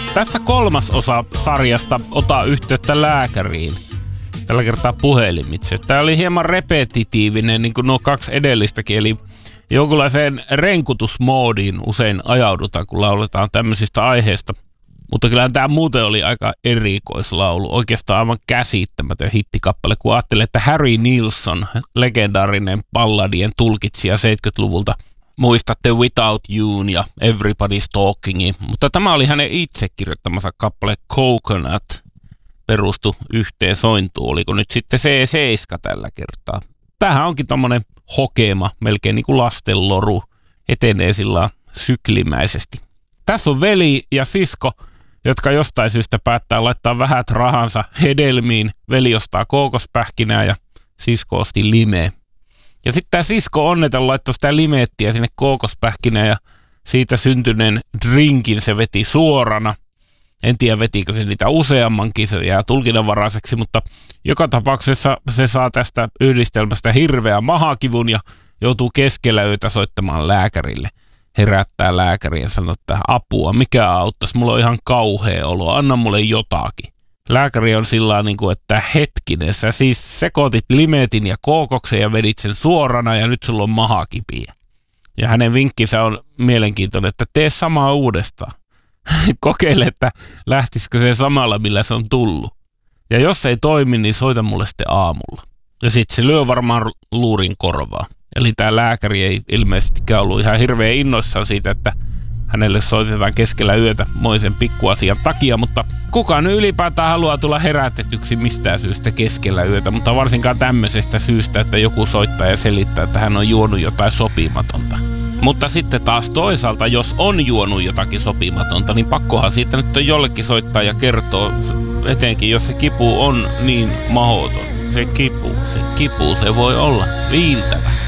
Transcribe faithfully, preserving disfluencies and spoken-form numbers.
Tässä kolmas osa sarjasta Ota yhteyttä lääkäriin. Tällä kertaa puhelimitse. Tämä oli hieman repetitiivinen, niin kuin nuo kaksi edellistäkin, eli jonkunlaiseen renkutusmoodiin usein ajaudutaan, kun lauletaan tämmöisistä aiheista. Mutta kyllähän tämä muuten oli aika erikoislaulu, oikeastaan aivan käsittämätön hittikappale, kun ajattelee, että Harry Nilsson, legendaarinen balladien tulkitsija seitsemänkymmentäluvulta, muistatte Without You'n ja Everybody's Talkingin, mutta tämä oli hänen itse kirjoittamansa kappale Coconut, perustu yhteen sointuun, oliko nyt sitten C seitsemän tällä kertaa. Tämähän onkin tommonen hokema, melkein niin kuin lastenloru, etenee sillä syklimäisesti. Tässä on veli ja sisko, jotka jostain syystä päättää laittaa vähät rahansa hedelmiin. Veli ostaa kookospähkinää ja sisko osti limeä. Ja sitten tämä sisko onneten laittoi sitä limeettiä sinne kookospähkinään ja siitä syntyneen drinkin se veti suorana. En tiedä vetikö se niitä useammankin, se jää tulkinnanvaraiseksi, mutta joka tapauksessa se saa tästä yhdistelmästä hirveän mahakivun ja joutuu keskellä yötä soittamaan lääkärille. Herättää lääkäriä ja sanoo, että apua, mikä auttaisi, mulla on ihan kauhea olo, anna mulle jotakin. Lääkäri on sillä niin kuin, että hetkinen, sä siis sekoitit limetin ja kookoksen ja vedit sen suorana ja nyt sulla on mahakipiä. Ja hänen vinkkinsä on mielenkiintoinen, että tee samaa uudestaan. Kokeile, että lähtisikö se samalla, millä se on tullut. Ja jos ei toimi, niin soita mulle sitten aamulla. Ja sitten se lyö varmaan luurin korvaa. Eli tämä lääkäri ei ilmeisestikään ollut ihan hirveän innoissaan siitä, että hänelle soitetaan keskellä yötä moisen pikkuasian takia, mutta kukaan nyt ylipäätään haluaa tulla herätetyksi mistään syystä keskellä yötä, mutta varsinkaan tämmöisestä syystä, että joku soittaa ja selittää, että hän on juonut jotain sopimatonta. Mutta sitten taas toisaalta, jos on juonut jotakin sopimatonta, niin pakkohan siitä nyt on jollekin soittaa ja kertoo, etenkin jos se kipu on niin mahdoton. Se kipu, se kipu, se voi olla viiltävä.